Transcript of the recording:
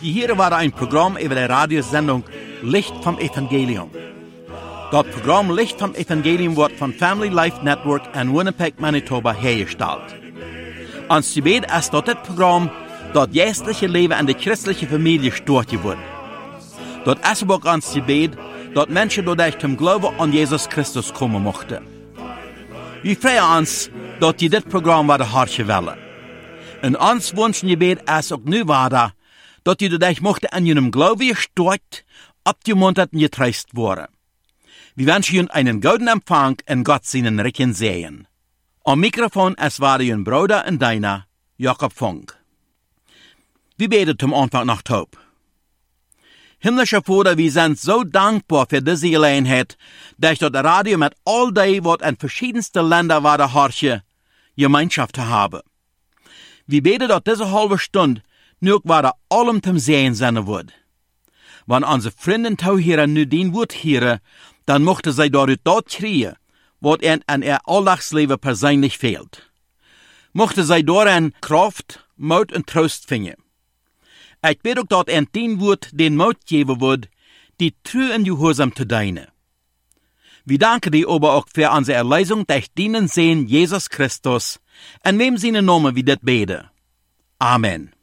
Hier war ein Programm über die Radiosendung Licht vom Evangelium. Das Programm Licht vom Evangelium wird von Family Life Network in Winnipeg, Manitoba hergestellt. Ons gebed ist dat dit Programm das geestliche Leben in der christlichen Familie steuert wird. Das ist auch ons gebed, dass Menschen dadurch zum Glauben an Jesus Christus kommen mochten. Wir freuen uns, dass die dit Programm werden hartje willen. En ons wunschen gebed ist auch nu weiter, dass die dadurch mochten an ihrem Glauben gesteuert, abgemuntert und getröstet worden. Wir wünschen Ihnen einen guten Empfang und Gott seinen Recken sehen. Am Mikrofon es war Ihr Bruder und deiner, Jakob Funk. Wir beten zum Anfang nach Taub. Himmlischer Vater, wir sind so dankbar für diese Gelegenheit, dass das Radio mit all dem, was in verschiedensten Ländern war, der Harche, Gemeinschaft zu haben. Wir beten, dass diese halbe Stunde nur war allem zum Sehen sein wird. Wenn unsere Freunde Tauhörer nu den Wort hören, dann mochte sie dadurch dort kriegen, was ihnen an ihr Alltagsleben persönlich fehlt. Mochte sie darin Kraft, Mut und Trost finden. Ich bete auch, dass ihnen den Wort den Mut geben wird, die treu und gehorsam zu dienen. Wir danken dir aber auch für unsere Erlösung durch deinen Sohn Jesus Christus, in wem seinen Namen wir das beten. Amen.